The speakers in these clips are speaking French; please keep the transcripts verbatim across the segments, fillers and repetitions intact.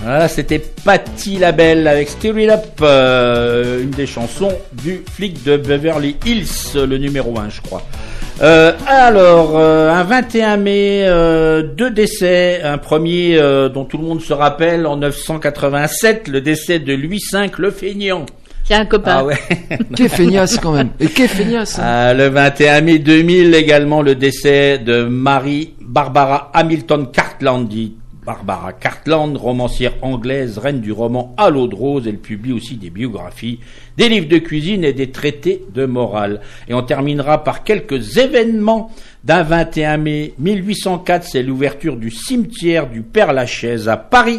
Voilà, c'était Patti LaBelle avec Stir It Up, euh, une des chansons du flic de Beverly Hills, le numéro un, je crois. Euh, alors, euh, un vingt et un mai, euh, deux décès. Un premier euh, dont tout le monde se rappelle, en neuf cent quatre-vingt-sept, le décès de Louis cinq, le feignant. J'ai un copain. Ah ouais. Qu'est feignasse quand même. Et qu'est feignasse. Ah, le vingt et un mai deux mille, également le décès de Mary Barbara Hamilton Cartland, dit Barbara Cartland, romancière anglaise, reine du roman à l'eau de rose. Elle publie aussi des biographies, des livres de cuisine et des traités de morale. Et on terminera par quelques événements d'un vingt et un mai mille huit cent quatre, c'est l'ouverture du cimetière du Père-Lachaise à Paris.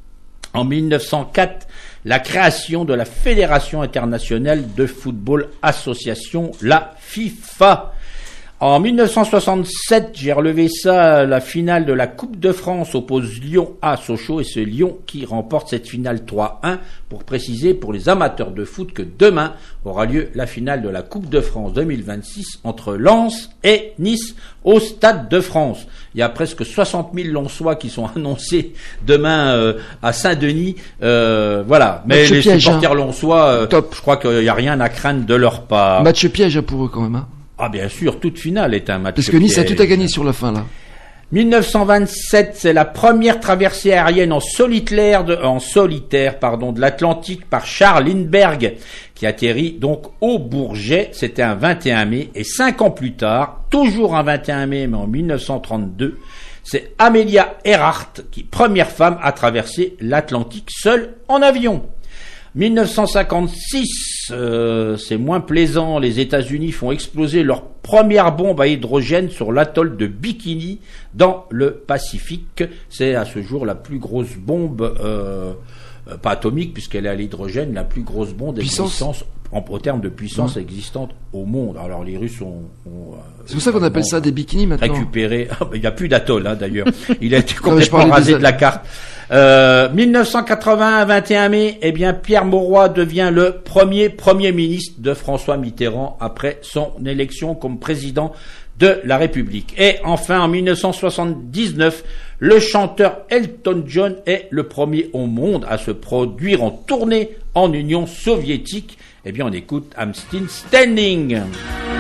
En mille neuf cent quatre, la création de la Fédération internationale de football association, la FIFA. En mille neuf cent soixante-sept, j'ai relevé ça, la finale de la Coupe de France oppose Lyon à Sochaux, et c'est Lyon qui remporte cette finale trois un, pour préciser pour les amateurs de foot que demain aura lieu la finale de la Coupe de France deux mille vingt-six entre Lens et Nice au Stade de France. Il y a presque soixante mille Lensois qui sont annoncés demain euh, à Saint-Denis, euh, voilà. Mais Match les piège, supporters hein. lensois, euh, Top. je crois qu'il n'y a rien à craindre de leur part. Match piège pour eux quand même. Hein. Ah bien sûr, toute finale est un match Parce que Nice a piège. tout à gagner sur la fin là. mille neuf cent vingt-sept, c'est la première traversée aérienne en solitaire de, en solitaire, pardon, de l'Atlantique par Charles Lindbergh, qui atterrit donc au Bourget. C'était un vingt et un mai. Et cinq ans plus tard, toujours un vingt et un mai, mais en mille neuf cent trente-deux, c'est Amelia Earhart qui, première femme à traverser l'Atlantique seule en avion. mille neuf cent cinquante-six, euh, c'est moins plaisant, les États-Unis font exploser leur première bombe à hydrogène sur l'atoll de Bikini dans le Pacifique. C'est à ce jour la plus grosse bombe, euh, euh, pas atomique puisqu'elle est à l'hydrogène, la plus grosse bombe existante en, en termes de puissance ouais. existante au monde. Alors les Russes ont... ont c'est pour ça qu'on appelle ça des bikinis maintenant. Récupéré, il n'y a plus d'atoll hein, d'ailleurs, il a été complètement rasé de la carte. Euh, mille neuf cent quatre-vingts, vingt et un mai, eh bien, Pierre Mauroy devient le premier Premier ministre de François Mitterrand après son élection comme président de la République. Et enfin, en mille neuf cent soixante-dix-neuf, le chanteur Elton John est le premier au monde à se produire en tournée en Union soviétique. Eh bien, on écoute I'm Still Standing.